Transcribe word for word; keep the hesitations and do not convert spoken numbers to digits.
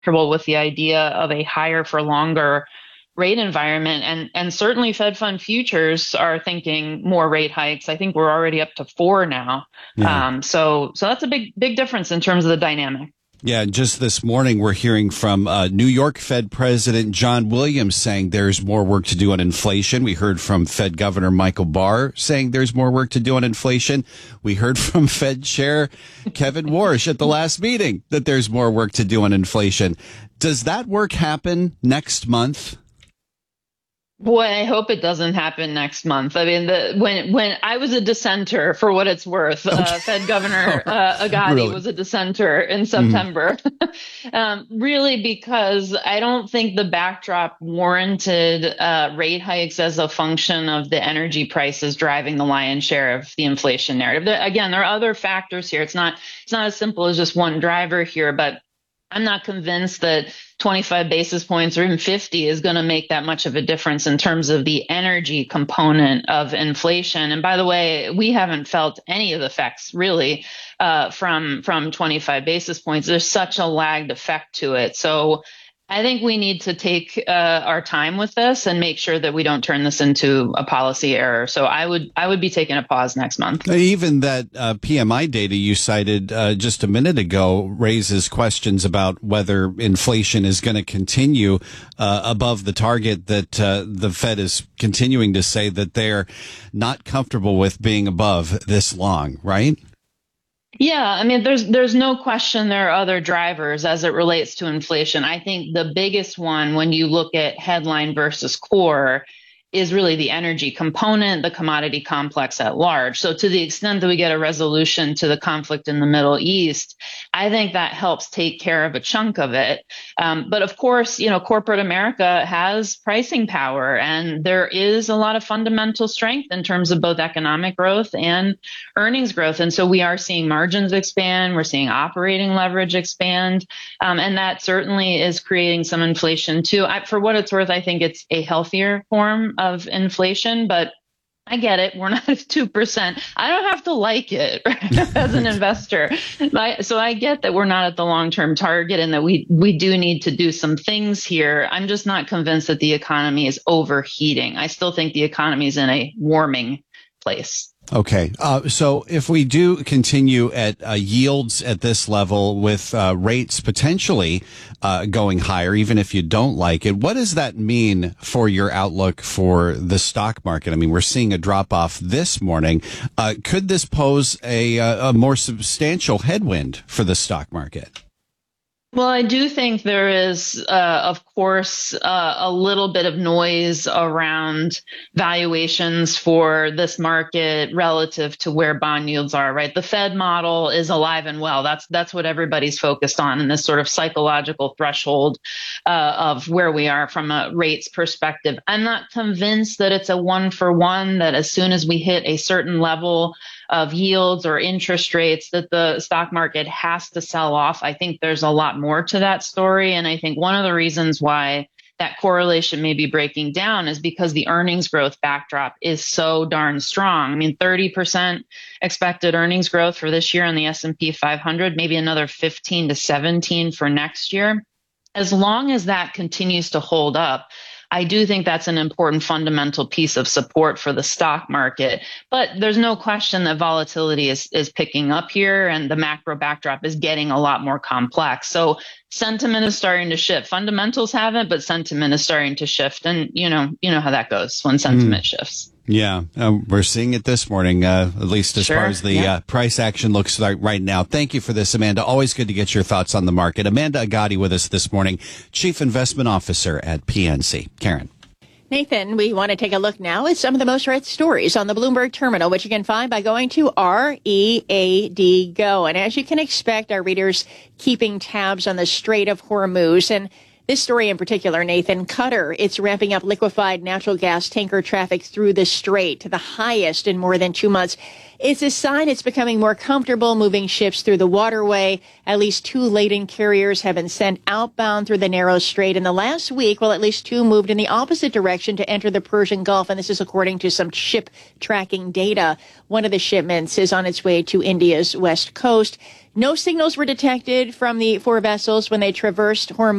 comfortable with the idea of a higher for longer rate environment. And, and certainly Fed fund futures are thinking more rate hikes. I think we're already up to four now. Yeah. Um, so, so that's a big, big difference in terms of the dynamic. Yeah, just this morning we're hearing from uh, New York Fed President John Williams saying there's more work to do on inflation. We heard from Fed Governor Michael Barr saying there's more work to do on inflation. We heard from Fed Chair Kevin Warsh at the last meeting that there's more work to do on inflation. Does that work happen next month? Boy, I hope it doesn't happen next month. I mean, the, when when I was a dissenter, for what it's worth, uh, Fed Governor uh, Agati really? was a dissenter in September. Mm-hmm. um, really, because I don't think the backdrop warranted uh, rate hikes as a function of the energy prices driving the lion's share of the inflation narrative. There, again, there are other factors here. It's not it's not as simple as just one driver here, but I'm not convinced that twenty-five basis points or even fifty is going to make that much of a difference in terms of the energy component of inflation. And by the way, we haven't felt any of the effects really uh, from from twenty-five basis points. There's such a lagged effect to it. So I think we need to take uh, our time with this and make sure that we don't turn this into a policy error. So I would I would be taking a pause next month. Even that uh, P M I data you cited uh, just a minute ago raises questions about whether inflation is going to continue uh, above the target that uh, the Fed is continuing to say that they're not comfortable with being above this long, right? Yeah, I mean, there's there's no question there are other drivers as it relates to inflation. I think the biggest one, when you look at headline versus core, is really the energy component, the commodity complex at large. So to the extent that we get a resolution to the conflict in the Middle East, I think that helps take care of a chunk of it. Um, but of course, you know, corporate America has pricing power, and there is a lot of fundamental strength in terms of both economic growth and earnings growth. And so we are seeing margins expand. We're seeing operating leverage expand. Um, and that certainly is creating some inflation too. I, for what it's worth, I think it's a healthier form of inflation, but I get it. We're not at two percent. I don't have to like it right, as an investor. I, so I get that we're not at the long-term target and that we, we do need to do some things here. I'm just not convinced that the economy is overheating. I still think the economy is in a warming place. Okay. Uh, so if we do continue at uh, yields at this level with uh, rates potentially uh, going higher, even if you don't like it, what does that mean for your outlook for the stock market? I mean, we're seeing a drop off this morning. Uh, could this pose a, a more substantial headwind for the stock market? Well, I do think there is, uh, of course, uh, a little bit of noise around valuations for this market relative to where bond yields are, right? The Fed model is alive and well. That's that's what everybody's focused on in this sort of psychological threshold uh, of where we are from a rates perspective. I'm not convinced that it's a one for one, that as soon as we hit a certain level of yields or interest rates that the stock market has to sell off. I think there's a lot more to that story. And I think one of the reasons why that correlation may be breaking down is because the earnings growth backdrop is so darn strong. I mean, thirty percent expected earnings growth for this year on the S and P five hundred, maybe another fifteen to seventeen for next year. As long as that continues to hold up, I do think that's an important fundamental piece of support for the stock market. But there's no question that volatility is, is picking up here and the macro backdrop is getting a lot more complex. So sentiment is starting to shift. Fundamentals haven't, but sentiment is starting to shift. And you know, you know how that goes when sentiment mm. shifts. Yeah, uh, we're seeing it this morning, uh, at least as sure, far as the yeah. uh, price action looks like right now. Thank you for this, Amanda. Always good to get your thoughts on the market. Amanda Agati with us this morning, Chief Investment Officer at P N C. Karen. Nathan, we want to take a look now at some of the most read stories on the Bloomberg Terminal, which you can find by going to R E A D Go. And as you can expect, our readers keeping tabs on the Strait of Hormuz. And This story in particular, Nathan, Qatar, it's ramping up liquefied natural gas tanker traffic through the strait to the highest in more than two months. It's a sign it's becoming more comfortable moving ships through the waterway. At least two laden carriers have been sent outbound through the narrow strait in the last week, while at least two moved in the opposite direction to enter the Persian Gulf. And this is according to some ship tracking data. One of the shipments is on its way to India's west coast. No signals were detected from the four vessels when they traversed Hormuz.